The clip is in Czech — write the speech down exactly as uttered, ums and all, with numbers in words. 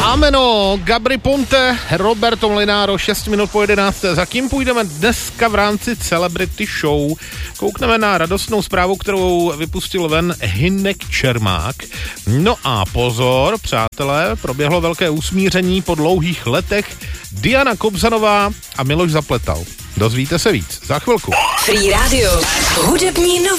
Ameno, Gabry Ponte, Roberto Molinaro, šest minut po jedenácté. Za kým půjdeme dneska v rámci Celebrity Show? Koukneme na radostnou zprávu, kterou vypustil ven Hynek Čermák. No a pozor, přátelé, proběhlo velké usmíření po dlouhých letech. Diana Kobzanová a Miloš Zapletal. Dozvíte se víc za chvilku. Free Radio, hudební noviny.